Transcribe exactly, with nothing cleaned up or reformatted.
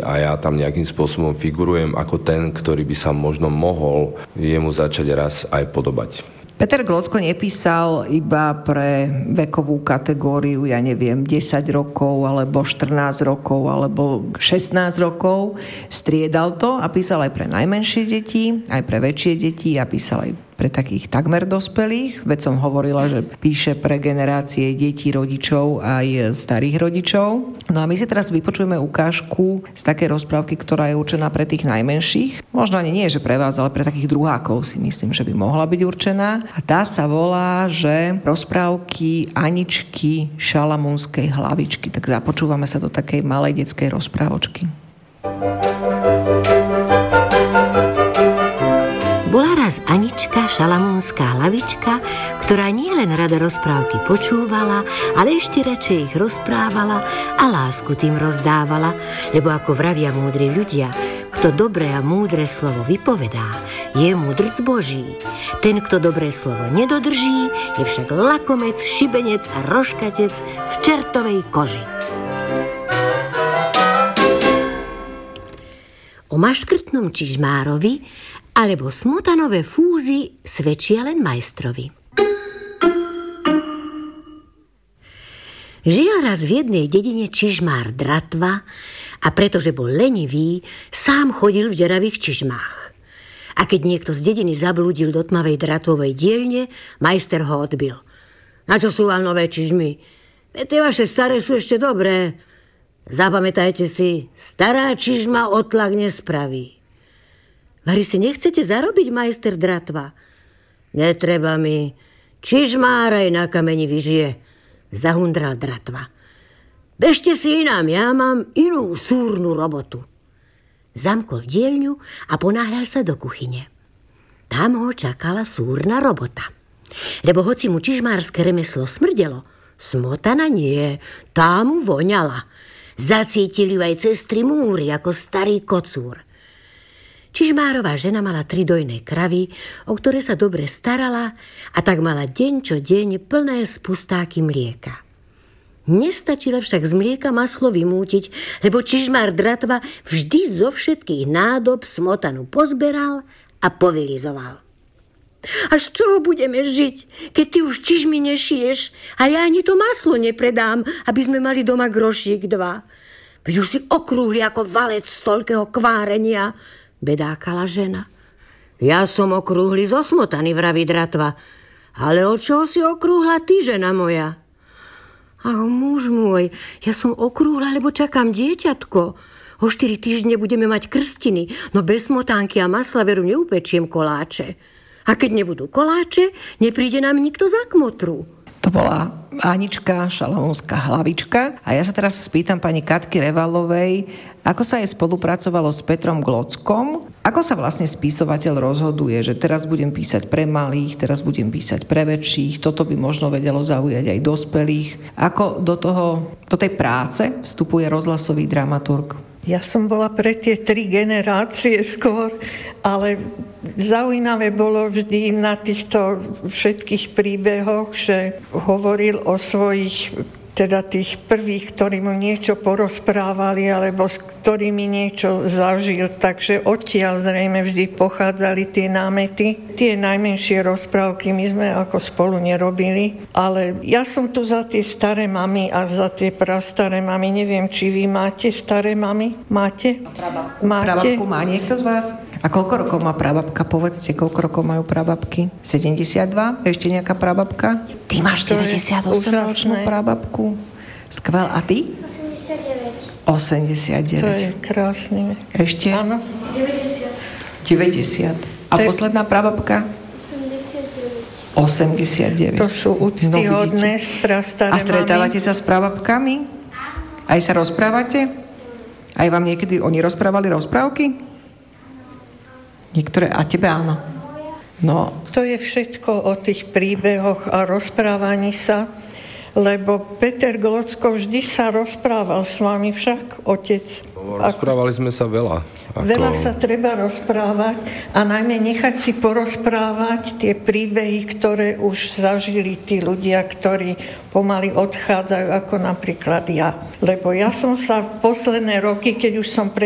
a ja tam nejakým spôsobom figurujem ako ten, ktorý by sa možno mohol jemu začať raz aj podobať. Peter Glocko nepísal iba pre vekovú kategóriu, ja neviem, desať rokov, alebo štrnásť rokov, alebo šestnásť rokov. Striedal to a písal aj pre najmenšie deti, aj pre väčšie deti a písal aj pre takých takmer dospelých. Veď som hovorila, že píše pre generácie detí, rodičov aj starých rodičov. No a my si teraz vypočujeme ukážku z takej rozprávky, ktorá je určená pre tých najmenších. Možno ani nie, že pre vás, ale pre takých druhákov si myslím, že by mohla byť určená. A tá sa volá, že rozprávky Aničky Šalamúnskej hlavičky. Tak započúvame sa do takej malej detskej rozprávočky. Bola raz Anička Šalamúnska hlavička, ktorá nielen rada rozprávky počúvala, ale ešte radšej ich rozprávala a lásku tým rozdávala, lebo ako vravia múdri ľudia, kto dobré a múdre slovo vypovedá, je múdrc Boží. Ten, kto dobré slovo nedodrží, je však lakomec, šibenec a rožkatec v čertovej koži. O maškrtnom čižmárovi alebo smotanové fúzy svedčia len majstrovi. Žil raz v jednej dedine čižmár Dratva a pretože bol lenivý, sám chodil v deravých čižmách. A keď niekto z dediny zablúdil do tmavej dratvovej dielne, majster ho odbil. Na čo sú vám nové čižmy? Veď tie vaše staré sú ešte dobré. Zapamätajte si, stará čižma otlak nespraví. Vari si nechcete zarobiť, majster Dratva? Netreba mi. Čižmár aj na kameni vyžije, zahundral Dratva. Bežte si inám, ja mám inú súrnu robotu. Zamkol dielňu a ponáhľal sa do kuchyne. Tam ho čakala súrna robota. Lebo hoci mu čižmárske remeslo smrdelo, smotana nie, tá mu voňala. Zacítili ju aj cez tri múry ako starý kocúr. Čižmárová žena mala tri dojné kravy, o ktoré sa dobre starala a tak mala deň čo deň plné spustáky mlieka. Nestačilo však z mlieka maslo vymútiť, lebo čižmár Dratva vždy zo všetkých nádob smotanu pozberal a povilizoval. A z čoho budeme žiť, keď ty už čižmy nešiješ a ja ani to maslo nepredám, aby sme mali doma grošík dva. Veď už si okrúhli ako valec z toľkého kvárenia, bedákala žena. Ja som okrúhli zo smotany, vraví Dratva. Ale od čoho si okrúhla ty, žena moja? Ach, muž môj, ja som okrúhla, lebo čakám dieťatko. O štyri týždne budeme mať krstiny, no bez smotánky a masla veru neupečiem koláče. A keď nebudú koláče, nepríde nám nikto za kmotru. To bola Anička Šalamúnska hlavička. A ja sa teraz spýtam pani Katky Revalovej, ako sa jej spolupracovalo s Petrom Glockom, ako sa vlastne spisovateľ rozhoduje, že teraz budem písať pre malých, teraz budem písať pre väčších, toto by možno vedelo zaujať aj dospelých. Ako do toho, do tej práce vstupuje rozhlasový dramaturg? Ja som bola pre tie tri generácie skôr, ale zaujímavé bolo vždy na týchto všetkých príbehoch, že hovoril o svojich, teda tých prvých, ktorí mu niečo porozprávali alebo s ktorými niečo zažil. Takže odtiaľ zrejme vždy pochádzali tie námety. Tie najmenšie rozprávky my sme ako spolu nerobili, ale ja som tu za tie staré mamy a za tie prastaré mamy. Neviem, či vy máte staré mamy? Máte? Prababku. Prababku má niekto z vás? A koľko rokov má prababka? Povedzte, koľko rokov majú prababky? sedemdesiatdva? Ešte nejaká prababka? Ty máš deväťdesiatosemročnú prababku. Skvel. A ty? osemdesiatdeväť. osemdesiatdeväť. To je krásne. Ešte? Áno. deväťdesiat. deväťdesiat. A To je- posledná prababka? osemdesiatdeväť. osemdesiatdeväť. To sú úctyhodné, vidíte. prastaré A stretávate mamy. sa s prababkami? Aj sa rozprávate? Aj vám niekedy oni rozprávali rozprávky? Niektoré, a tebe áno. No. To je všetko o tých príbehoch a rozprávaní sa, lebo Peter Glocko vždy sa rozprával s vami však, otec. Rozprávali sme sa veľa. Ako... Veľa sa treba rozprávať a najmä nechať si porozprávať tie príbehy, ktoré už zažili tí ľudia, ktorí pomaly odchádzajú, ako napríklad ja. Lebo ja som sa v posledné roky, keď už som pre